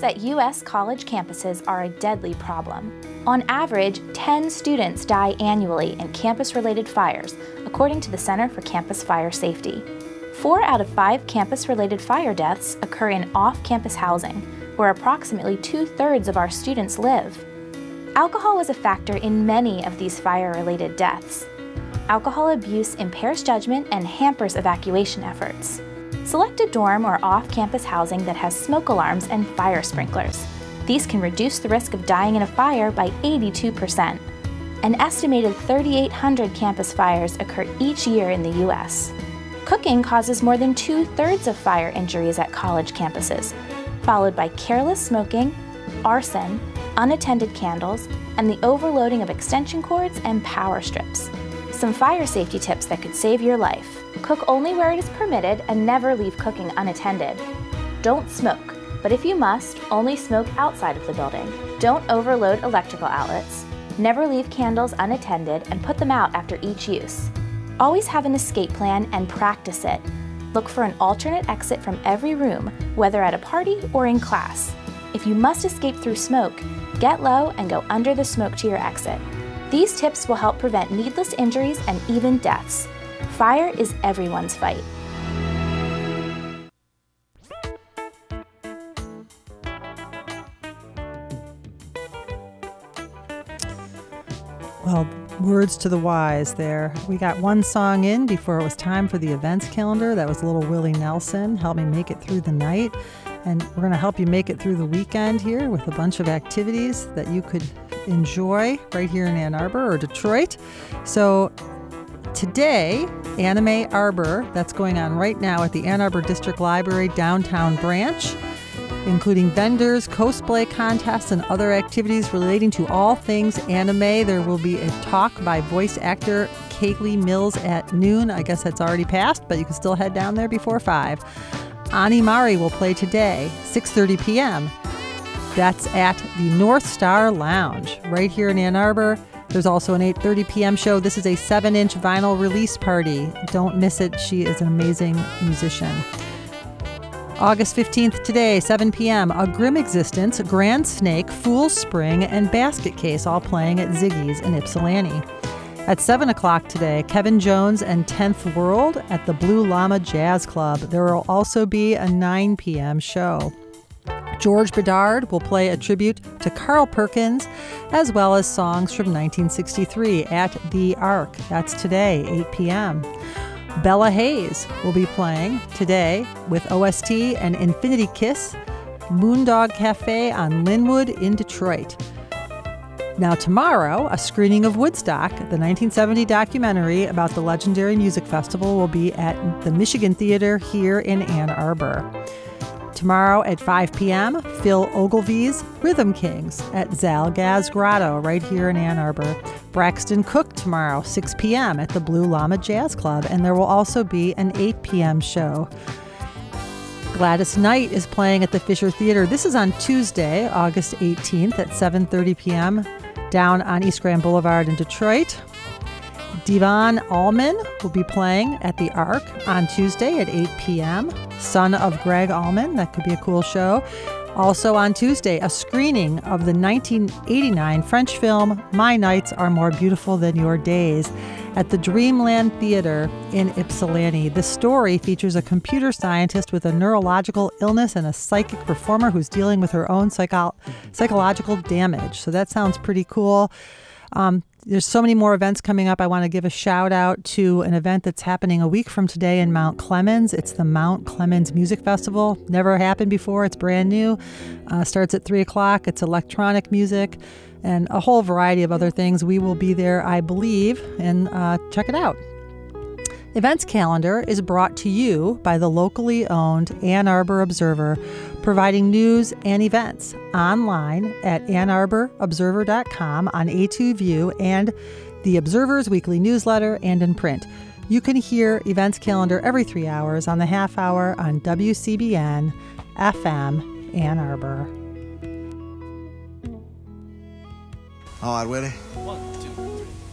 that U.S. college campuses are a deadly problem. On average, 10 students die annually in campus-related fires, according to the Center for Campus Fire Safety. 4 out of 5 campus-related fire deaths occur in off-campus housing, where approximately 2/3 of our students live. Alcohol was a factor in many of these fire-related deaths. Alcohol abuse impairs judgment and hampers evacuation efforts. Select a dorm or off-campus housing that has smoke alarms and fire sprinklers. These can reduce the risk of dying in a fire by 82%. An estimated 3,800 campus fires occur each year in the U.S. Cooking causes more than 2/3 of fire injuries at college campuses, followed by careless smoking, arson, unattended candles, and the overloading of extension cords and power strips. Some fire safety tips that could save your life. Cook only where it is permitted and never leave cooking unattended. Don't smoke, but if you must, only smoke outside of the building. Don't overload electrical outlets. Never leave candles unattended and put them out after each use. Always have an escape plan and practice it. Look for an alternate exit from every room, whether at a party or in class. If you must escape through smoke, get low and go under the smoke to your exit. These tips will help prevent needless injuries and even deaths. Fire is everyone's fight. Well, words to the wise there. We got one song in before it was time for the events calendar. That was a little Willie Nelson, Help Me Make It Through the Night. And we're going to help you make it through the weekend here with a bunch of activities that you could enjoy right here in Ann Arbor or Detroit. So today, Anime Arbor, that's going on right now at the Ann Arbor District Library downtown branch, including vendors, cosplay contests, and other activities relating to all things anime. There will be a talk by voice actor Kaylee Mills at noon. I guess that's already passed, but you can still head down there before 5. Animari will play today, 6:30 p.m. That's at the North Star Lounge right here in Ann Arbor. There's also an 8:30 p.m. show. This is a 7-inch vinyl release party. Don't miss it. She is an amazing musician. August 15th today, 7 p.m., A Grim Existence, Grand Snake, Fool's Spring, and Basket Case all playing at Ziggy's in Ypsilanti. At 7 o'clock today, Kevin Jones and 10th World at the Blue Llama Jazz Club. There will also be a 9 p.m. show. George Bedard will play a tribute to Carl Perkins, as well as songs from 1963 at The Ark. That's today, 8 p.m. Bella Hayes will be playing today with OST and Infinity Kiss, Moondog Cafe on Linwood in Detroit. Now tomorrow, a screening of Woodstock, the 1970 documentary about the legendary music festival, will be at the Michigan Theater here in Ann Arbor. Tomorrow at 5 p.m., Phil Ogilvy's Rhythm Kings at Zalgaz Grotto right here in Ann Arbor. Braxton Cook tomorrow, 6 p.m. at the Blue Llama Jazz Club, and there will also be an 8 p.m. show. Gladys Knight is playing at the Fisher Theater. This is on Tuesday, August 18th at 7:30 p.m. down on East Grand Boulevard in Detroit. Devon Allman will be playing at the Ark on Tuesday at 8 p.m. Son of Greg Allman, that could be a cool show. Also on Tuesday, a screening of the 1989 French film My Nights Are More Beautiful Than Your Days at the Dreamland Theater in Ypsilanti. The story features a computer scientist with a neurological illness and a psychic performer who's dealing with her own psychological damage. So that sounds pretty cool. There's so many more events coming up. I want to give a shout out to an event that's happening a week from today in Mount Clemens. It's the Mount Clemens Music Festival. Never happened before. It's brand new. Starts at 3 o'clock. It's electronic music and a whole variety of other things. We will be there, I believe, and check it out. Events calendar is brought to you by the locally owned Ann Arbor Observer, providing news and events online at AnnArborObserver.com on A2View and the Observer's weekly newsletter and in print. You can hear events calendar every 3 hours on the half hour on WCBN FM Ann Arbor. All right, Willie.